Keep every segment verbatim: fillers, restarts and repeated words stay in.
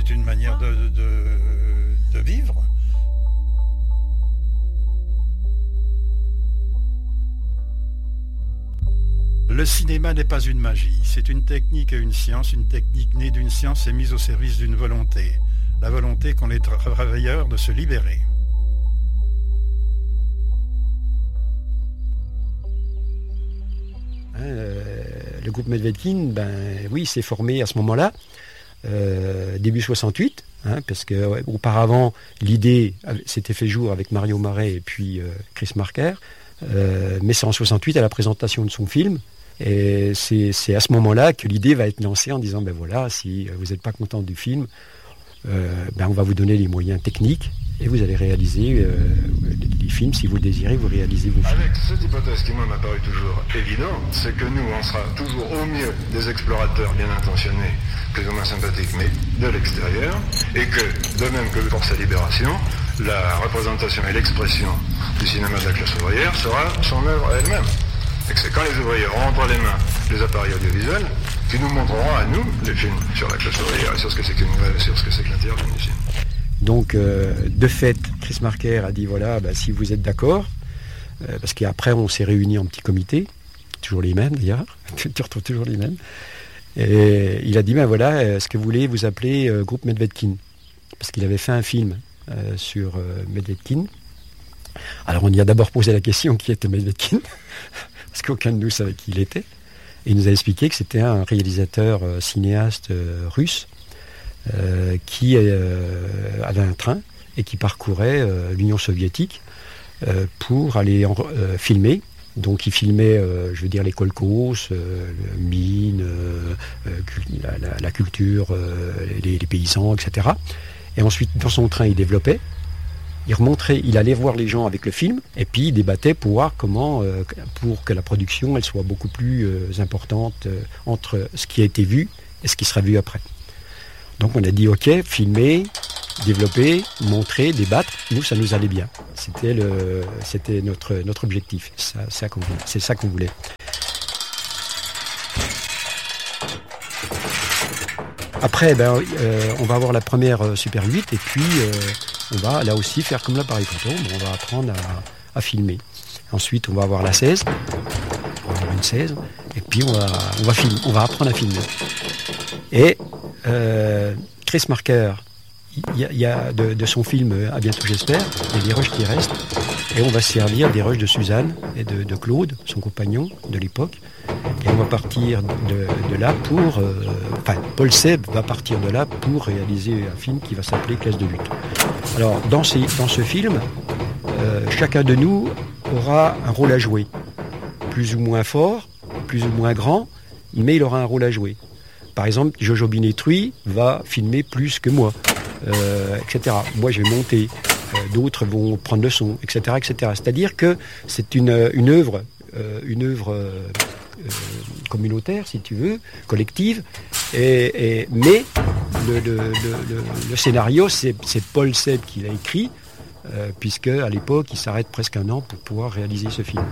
c'est une manière de, de, de vivre. Le cinéma n'est pas une magie, c'est une technique et une science, une technique née d'une science et mise au service d'une volonté. La volonté qu'ont les travailleurs de se libérer. Euh, le groupe Medvedkin, ben oui, s'est formé à ce moment-là, euh, début soixante-huit, hein, parce que ouais, auparavant, l'idée s'était fait jour avec Mario Marais et puis euh, Chris Marker, euh, mais c'est en soixante-huit à la présentation de son film. Et c'est, c'est à ce moment-là que l'idée va être lancée en disant, ben voilà, si vous n'êtes pas content du film, euh, ben on va vous donner les moyens techniques et vous allez réaliser euh, les films, si vous le désirez, vous réalisez vos films. Avec cette hypothèse qui, moi, m'a paru toujours évidente, c'est que nous, on sera toujours au mieux des explorateurs bien intentionnés, plus ou moins sympathiques, mais de l'extérieur, et que, de même que pour sa libération, la représentation et l'expression du cinéma de la classe ouvrière sera son œuvre elle-même. Et que c'est quand les ouvriers auront entre les mains les appareils audiovisuels qui nous montreront à nous les films sur la classe ouvrière et sur ce que c'est qu'une grève, sur ce que c'est que l'intérieur d'une usine. Donc, euh, de fait, Chris Marker a dit, voilà, bah, si vous êtes d'accord, euh, parce qu'après, on s'est réunis en petit comité, toujours les mêmes d'ailleurs, tu retrouves toujours les mêmes, et il a dit, ben voilà, est-ce que vous voulez vous appeler euh, groupe Medvedkin ? Parce qu'il avait fait un film euh, sur euh, Medvedkin. Alors, on y a d'abord posé la question, qui était Medvedkin ? Parce qu'aucun de nous savait qui il était. Et il nous a expliqué que c'était un réalisateur euh, cinéaste euh, russe, Euh, qui euh, avait un train et qui parcourait euh, l'Union soviétique euh, pour aller en, euh, filmer. Donc il filmait, euh, je veux dire, les kolkhozes, euh, mines, euh, la, la, la culture, euh, les, les paysans, et cetera. Et ensuite, dans son train, il développait. Il remontrait, il allait voir les gens avec le film, et puis il débattait pour voir comment, euh, pour que la production elle soit beaucoup plus euh, importante euh, entre ce qui a été vu et ce qui sera vu après. Donc on a dit ok, filmer, développer, montrer, débattre, nous ça nous allait bien. C'était le, c'était notre notre objectif. Ça, ça qu'on, c'est ça qu'on voulait. Après, ben, euh, on va avoir la première euh, Super huit et puis euh, on va là aussi faire comme l'appareil photo, on va apprendre à, à filmer. Ensuite, on va avoir la seize, on va avoir une seize, et puis on va on va filmer, on va apprendre à filmer. Et Euh, Chris Marker, il y, y a de, de son film À bientôt j'espère, il y a des rushs qui restent, et on va se servir des rushs de Suzanne et de, de Claude, son compagnon de l'époque, et on va partir de, de là pour, euh, enfin Paul Seb va partir de là pour réaliser un film qui va s'appeler Classe de lutte. Alors dans, ces, dans ce film, euh, chacun de nous aura un rôle à jouer, plus ou moins fort, plus ou moins grand, mais il aura un rôle à jouer. Par exemple, Jojo Binetruy va filmer plus que moi, euh, et cetera. Moi, je vais monter, euh, d'autres vont prendre le son, et cetera, et cetera. C'est-à-dire que c'est une, une œuvre, euh, une œuvre euh, euh, communautaire, si tu veux, collective. Et, et, mais le, le, le, le, le scénario, c'est, c'est Paul Seb qui l'a écrit, euh, puisque à l'époque, il s'arrête presque un an pour pouvoir réaliser ce film.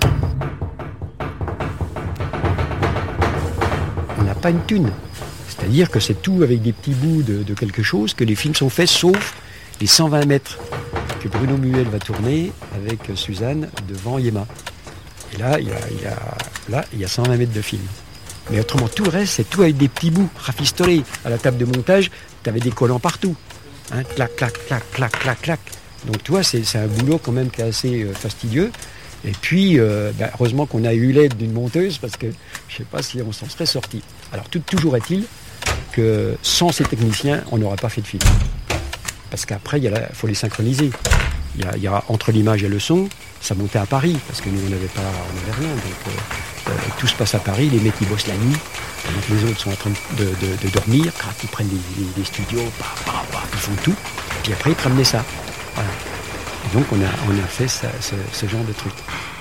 On n'a pas une thune. C'est-à-dire que c'est tout avec des petits bouts de, de quelque chose que les films sont faits, sauf les cent vingt mètres que Bruno Muel va tourner avec Suzanne devant Yéma. Et là, il y a, il y a, là, il y a cent vingt mètres de film. Mais autrement, tout le reste, c'est tout avec des petits bouts rafistolés. À la table de montage, tu avais des collants partout. Hein, clac, clac, clac, clac, clac, clac. Donc, tu vois, c'est, c'est un boulot quand même qui est assez euh, fastidieux. Et puis, euh, ben, heureusement qu'on a eu l'aide d'une monteuse, parce que je ne sais pas si on s'en serait sorti. Alors, tout, toujours est-il que sans ces techniciens, on n'aura pas fait de film. Parce qu'après, il faut les synchroniser. Il y, a, il y a entre l'image et le son, ça montait à Paris, parce que nous, on n'avait pas, on n'avait rien. Donc, euh, euh, tout se passe à Paris, les mecs, ils bossent la nuit, donc les autres sont en train de, de, de dormir, ils prennent des, des, des studios, bah, bah, bah, ils font tout, puis après, ils te ramenaient ça. Voilà. Et donc, on a, on a fait ça, ce, ce genre de truc.